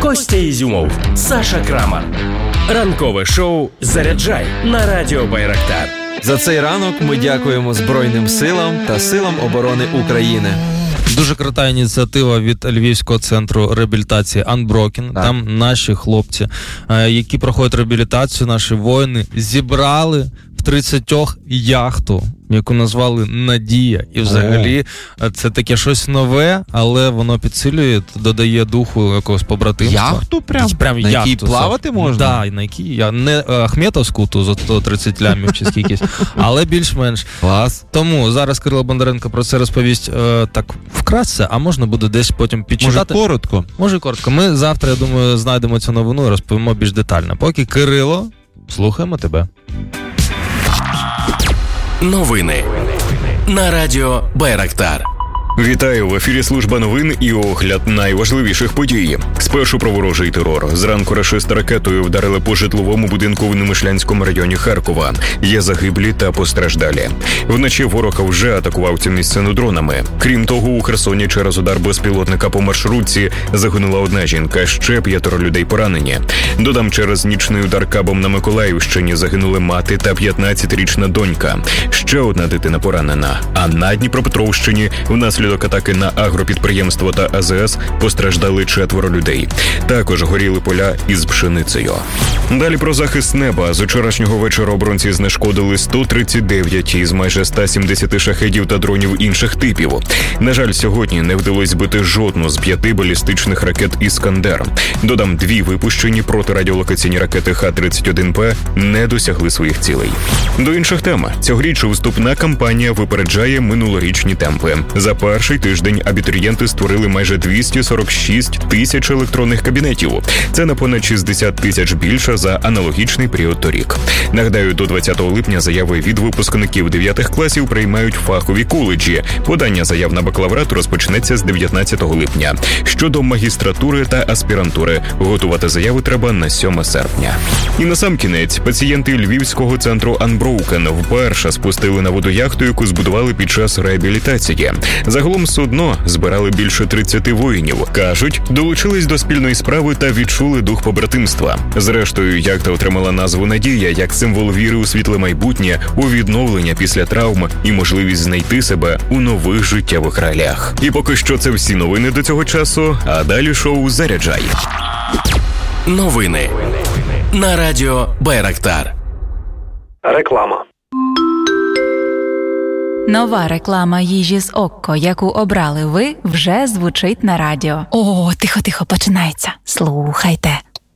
Костя Ізюмов, Саша Крамар. Ранкове шоу «Заряджай» на радіо Байрактар. За цей ранок ми дякуємо Збройним силам та силам оборони України. Дуже крута ініціатива від Львівського центру реабілітації Unbroken. Так. Там наші хлопці, які проходять реабілітацію, наші воїни, зібрали в 30 яхту, яку назвали «Надія». І взагалі це таке щось нове, але воно підсилює, додає духу якогось побратимства. Яхту прям на яхту, якій плавати можна? Так, на якій. Не Ахметовську, ту за 130 лямів чи скількись, але більш-менш. Клас. Тому зараз Кирило Бондаренко про це розповість так вкратце, а можна буде десь потім підчитати. Може коротко? Може коротко. Ми завтра, я думаю, знайдемо цю новину і розповімо більш детально. Поки, Кирило, слухаємо тебе. Новини на радіо Байрактар. Вітаю, в ефірі служба новин і огляд найважливіших подій. Спершу про ворожий терор. Зранку рашисти ракетою вдарили по житловому будинку в Немишлянському районі Харкова. Є загиблі та постраждалі. Вночі ворог вже атакував цю місцину дронами. Крім того, у Херсоні через удар безпілотника по маршрутці загинула одна жінка, ще 5 людей поранені. Додам, через нічний удар кабом на Миколаївщині загинули мати та 15-річна донька. Ще одна дитина поранена. А на Дніпропетровщині внаслідок атаки на агропідприємство та АЗС постраждали 4 людей. Також горіли поля із пшеницею. Далі про захист неба. З вчорашнього вечора оборонці знешкодили 139 із майже 170 шахедів та дронів інших типів. На жаль, сьогодні не вдалося збити жодну з 5 балістичних ракет «Іскандер». Додам, 2 випущені протирадіолокаційні ракети Х-31П не досягли своїх цілей. До інших тем. Цьогоріч вступна кампанія випереджає минулорічні темпи. За перший тиждень абітурієнти створили майже 246 тисяч електронних кабінетів. Це на понад 60 тисяч більше за аналогічний період торік. Нагадаю, до 20 липня заяви від випускників 9 класів приймають фахові коледжі. Подання заяв на бакалаврат розпочнеться з 19 липня. Щодо магістратури та аспірантури, готувати заяви треба на 7 серпня. І насамкінець, пацієнти Львівського центру Unbroken вперше спустили на воду яхту, яку збудували під час реабілітації. Загалом судно збирали більше 30 воїнів. Кажуть, долучились до спільної справи та відчули дух побратимства. Зрештою, яхта отримала назву «Надія» як символ віри у світле майбутнє, у відновлення після травм і можливість знайти себе у нових життєвих реаліях. І поки що це всі новини до цього часу, а далі шоу «Заряджай». Новини на радіо Байрактар. Реклама. Нова реклама їжі з Окко, яку обрали ви, вже звучить на радіо. О, тихо, починається. Слухайте.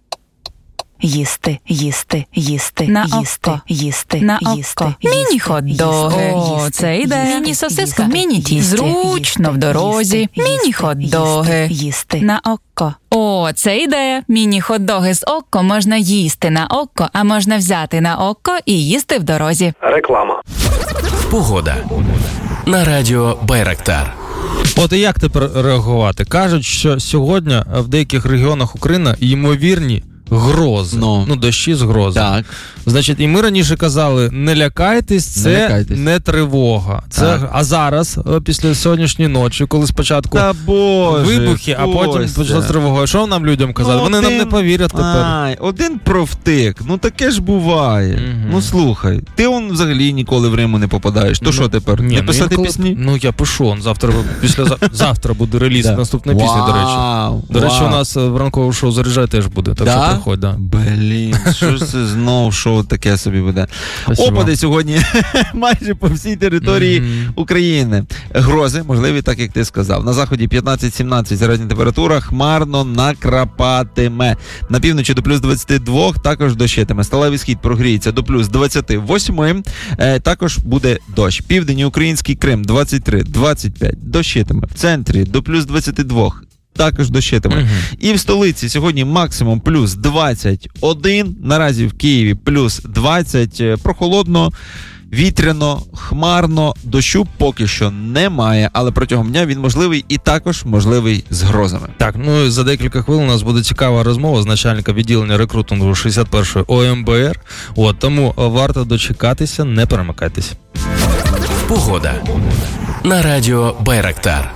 Їсти, їсти, їсти, на їсти, Окко. їсти, На їсти, Окко. їсти, Міні-хот-доги. їсти, О, це йде. Міні-сосиска. Міні-тісті. Зручно в дорозі. Міні-хот-доги. Їсти. На Окко. О, це ідея. Міні-хот-доги з Окко можна їсти на Окко, а можна взяти на Окко і їсти в дорозі. Реклама. Погода на радіо Байрактар. От і як тепер реагувати? Кажуть, що сьогодні в деяких регіонах України ймовірні грози. Дощі з грозами. Так. Значить, і ми раніше казали, не лякайтесь, це не тривога. А зараз, після сьогоднішньої ночі, коли спочатку вибухи, а потім почалась тривога. Що нам людям казати? Вони нам не повірять тепер. Один провтик. Таке ж буває. Слухай, ти взагалі ніколи в Риму не попадаєш. То що тепер? Не писати пісні? Я пишу. Завтра буде реліз наступної пісні, до речі. До речі, у нас в ранковому шоу «Заряджай» теж буде. Так що приходь, да. Блін, що ж це знов шоу таке собі буде. Опади сьогодні майже по всій території України. Грози, можливі, так як ти сказав. На заході 15-17 середня температура, хмарно накрапатиме. На півночі до плюс 22, також дощитиме. Сталевий схід прогріється до плюс 28, також буде дощ. Південний український Крим 23-25, дощитиме. В центрі до плюс 22, також дощитиме. І в столиці сьогодні максимум плюс 21, наразі в Києві плюс 20, прохолодно, вітряно, хмарно, дощу поки що немає, але протягом дня він можливий і також можливий з грозами. Так, за декілька хвилин у нас буде цікава розмова з начальника відділення рекрутингу 61-ї ОМБР, тому варто дочекатися, не перемикайтесь. Погода на радіо Байрактар.